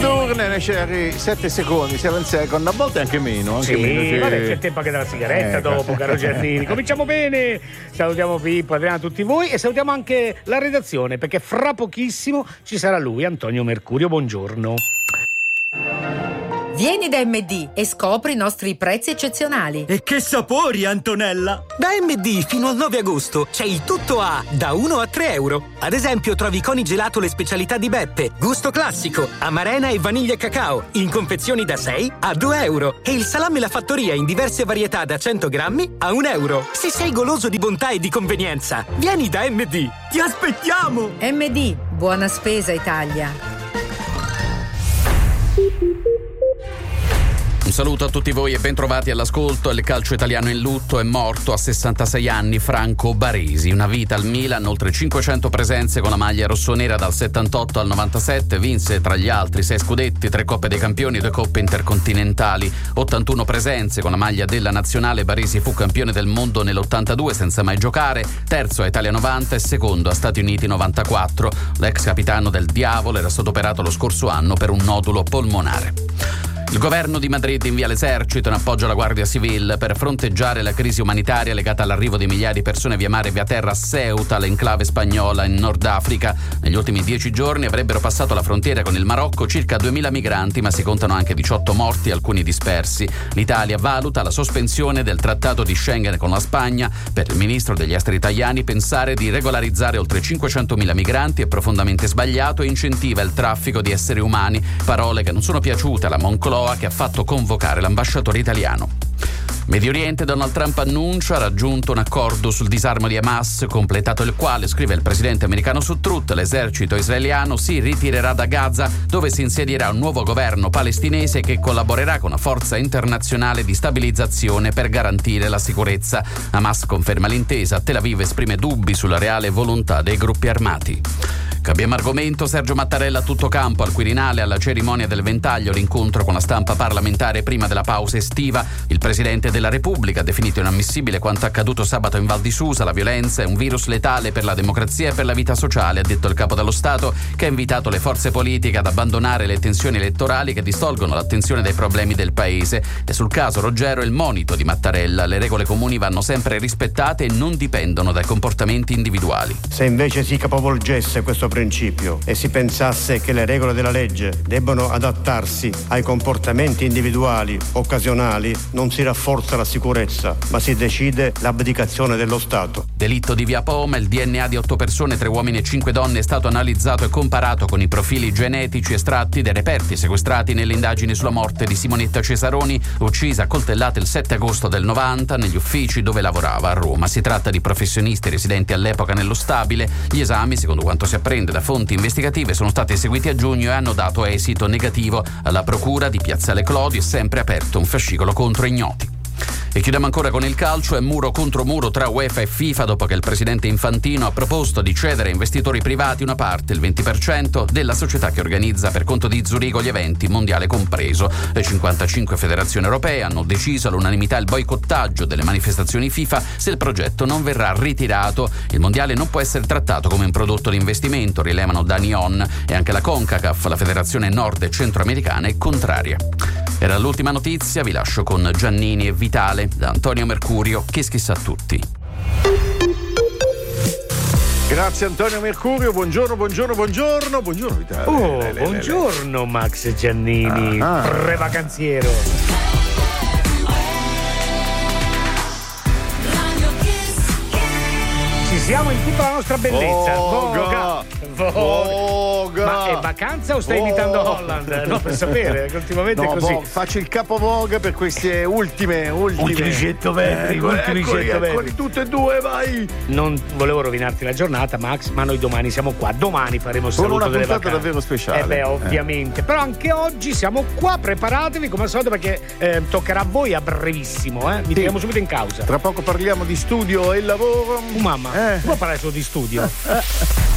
Turner necessari 7 secondi, 7 second, a volte anche meno. Anche sì, meno, vabbè, c'è tempo anche della sigaretta dopo, caro Giannini. Cominciamo bene. Salutiamo Pippo, Adriano, tutti voi e salutiamo anche la redazione, perché fra pochissimo ci sarà lui, Antonio Mercurio. Buongiorno. Vieni da MD e scopri i nostri prezzi eccezionali. E che sapori, Antonella! Da MD fino al 9 agosto c'è il tutto a da 1 a 3 euro. Ad esempio trovi Coni Gelato le specialità di Beppe, gusto classico, amarena e vaniglia e cacao, in confezioni da 6 a 2 euro. E il salame La Fattoria in diverse varietà da 100 grammi a 1 euro. Se sei goloso di bontà e di convenienza, vieni da MD. Ti aspettiamo! MD, buona spesa Italia. Un saluto a tutti voi e bentrovati all'ascolto. Il calcio italiano in lutto. È morto a 66 anni Franco Baresi. Una vita al Milan, oltre 500 presenze con la maglia rossonera dal 78 al 97. Vinse tra gli altri 6 scudetti, 3 Coppe dei Campioni, 2 Coppe intercontinentali. 81 presenze con la maglia della nazionale. Baresi fu campione del mondo nell'82 senza mai giocare, terzo a Italia 90 e secondo a Stati Uniti 94. L'ex capitano del Diavolo era stato operato lo scorso anno per un nodulo polmonare. Il governo di Madrid invia l'esercito in appoggio alla Guardia Civile per fronteggiare la crisi umanitaria legata all'arrivo di migliaia di persone via mare e via terra a Ceuta, l'enclave spagnola in Nord Africa. Negli ultimi 10 giorni avrebbero passato la frontiera con il Marocco circa 2000 migranti, ma si contano anche 18 morti e alcuni dispersi. L'Italia valuta la sospensione del trattato di Schengen con la Spagna. Per il ministro degli esteri italiani pensare di regolarizzare oltre 500.000 migranti è profondamente sbagliato e incentiva il traffico di esseri umani, parole che non sono piaciute alla Moncloa, che ha fatto convocare l'ambasciatore italiano. Medio Oriente, Donald Trump annuncia ha raggiunto un accordo sul disarmo di Hamas, completato il quale, scrive il presidente americano su Truth, l'esercito israeliano si ritirerà da Gaza, dove si insedierà un nuovo governo palestinese che collaborerà con una forza internazionale di stabilizzazione per garantire la sicurezza. Hamas conferma l'intesa, Tel Aviv esprime dubbi sulla reale volontà dei gruppi armati. Cambiamo argomento. Sergio Mattarella a tutto campo al Quirinale alla cerimonia del Ventaglio, l'incontro con la stampa parlamentare prima della pausa estiva. Il Presidente della Repubblica ha definito inammissibile quanto accaduto sabato in Val di Susa. La violenza è un virus letale per la democrazia e per la vita sociale, ha detto il Capo dello Stato, che ha invitato le forze politiche ad abbandonare le tensioni elettorali che distolgono l'attenzione dai problemi del Paese. E sul caso Roggero il monito di Mattarella: le regole comuni vanno sempre rispettate e non dipendono dai comportamenti individuali. Se invece si capovolgesse questo principio e si pensasse che le regole della legge debbano adattarsi ai comportamenti individuali occasionali, non si rafforza la sicurezza, ma si decide l'abdicazione dello Stato. Delitto di Via Poma, il DNA di 8 persone, 3 uomini e 5 donne è stato analizzato e comparato con i profili genetici estratti dai reperti sequestrati nelle indagini sulla morte di Simonetta Cesaroni, uccisa a coltellate il 7 agosto del 90 negli uffici dove lavorava a Roma. Si tratta di professionisti residenti all'epoca nello stabile. Gli esami, secondo quanto si apprende da fonti investigative, sono stati eseguiti a giugno e hanno dato esito negativo. Alla procura di Piazzale Clodi è sempre aperto un fascicolo contro ignoti. E chiudiamo ancora con il calcio. È muro contro muro tra UEFA e FIFA dopo che il presidente Infantino ha proposto di cedere a investitori privati una parte, il 20%, della società che organizza per conto di Zurigo gli eventi, mondiale compreso. Le 55 federazioni europee hanno deciso all'unanimità il boicottaggio delle manifestazioni FIFA se il progetto non verrà ritirato. Il mondiale non può essere trattato come un prodotto di investimento, rilevano Dani On, e anche la CONCACAF, la federazione nord e centroamericana, è contraria. Era l'ultima notizia, vi lascio con Giannini e Vitale. Da Antonio Mercurio, Kiss a tutti. Grazie Antonio Mercurio, buongiorno Vitale. Buongiorno Max Giannini, prevacanziero. Ci siamo in tutta la nostra bellezza. Voga. Ma è vacanza o stai imitando Holland? No, per sapere, ultimamente è così. Faccio il capovoga per queste ultime. Ultimi 100 metri, eccoli tutte e due, vai. Non volevo rovinarti la giornata, Max, ma noi domani siamo qua. Domani faremo il saluto una delle puntata vacanze. davvero speciale. Ovviamente. Però anche oggi siamo qua, preparatevi come al solito, perché toccherà a voi a brevissimo, Vi tiriamo subito in causa. Tra poco parliamo di studio e lavoro. Mamma, può parlare solo di studio?